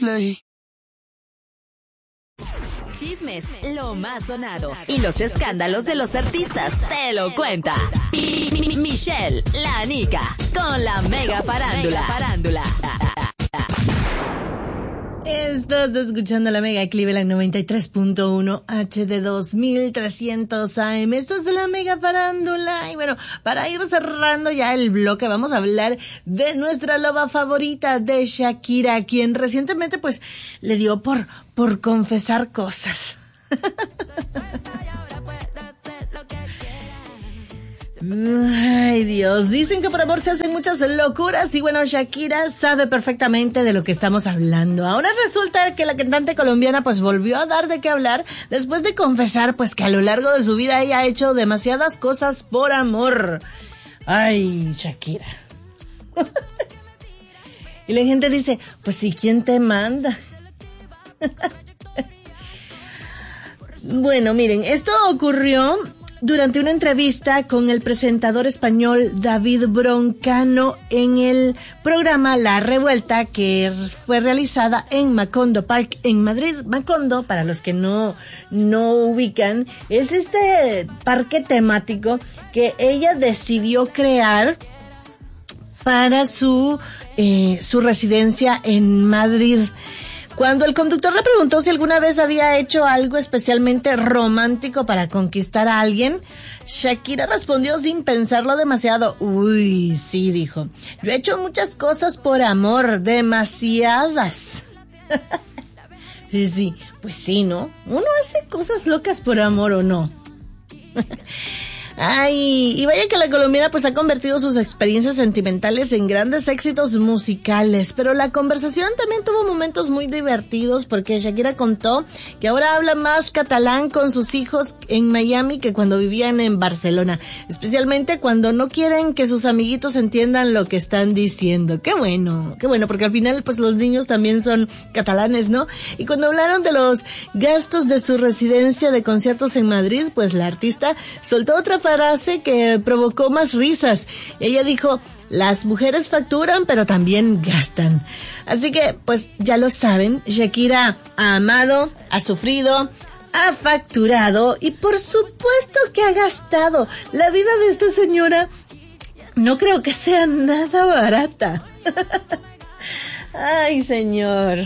play. Chismes, lo más sonado y los escándalos de los artistas te lo cuenta Michelle, la Nica, con la Mega Farándula. Estás escuchando la Mega Cleveland 93.1 HD 2300 AM. Esto es de la Mega Farándula. Y bueno, para ir cerrando ya el bloque, vamos a hablar de nuestra loba favorita, de Shakira, quien recientemente pues le dio por confesar cosas. Ay, Dios, dicen que por amor se hacen muchas locuras y bueno, Shakira sabe perfectamente de lo que estamos hablando. Ahora resulta que la cantante colombiana pues volvió a dar de qué hablar después de confesar pues que a lo largo de su vida ella ha hecho demasiadas cosas por amor. Ay, Shakira. Y la gente dice, pues ¿y quién te manda? Bueno, miren, esto ocurrió durante una entrevista con el presentador español David Broncano en el programa La Revuelta, que fue realizada en Macondo Park en Madrid. Macondo, para los que no ubican, es este parque temático que ella decidió crear para su residencia en Madrid. Cuando el conductor le preguntó si alguna vez había hecho algo especialmente romántico para conquistar a alguien, Shakira respondió sin pensarlo demasiado. Uy, sí, dijo. Yo he hecho muchas cosas por amor, demasiadas. Sí, pues sí, ¿no? Uno hace cosas locas por amor, ¿o no? Ay, y vaya que la colombiana pues ha convertido sus experiencias sentimentales en grandes éxitos musicales, pero la conversación también tuvo momentos muy divertidos porque Shakira contó que ahora habla más catalán con sus hijos en Miami que cuando vivían en Barcelona, especialmente cuando no quieren que sus amiguitos entiendan lo que están diciendo. Qué bueno, porque al final pues los niños también son catalanes, ¿no? Y cuando hablaron de los gastos de su residencia de conciertos en Madrid, pues la artista soltó otra frase que provocó más risas. Ella dijo, las mujeres facturan, pero también gastan. Así que, pues, ya lo saben, Shakira ha amado, ha sufrido, ha facturado y por supuesto que ha gastado. La vida de esta señora no creo que sea nada barata. Ay, señor.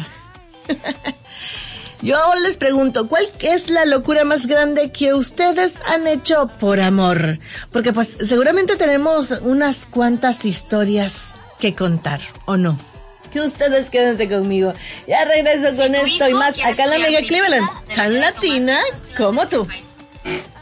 Yo les pregunto, ¿cuál es la locura más grande que ustedes han hecho por amor? Porque pues seguramente tenemos unas cuantas historias que contar, ¿o no? Que ustedes quédense conmigo. Ya regreso con esto y más acá en la Mega Cleveland, tan latina como tú.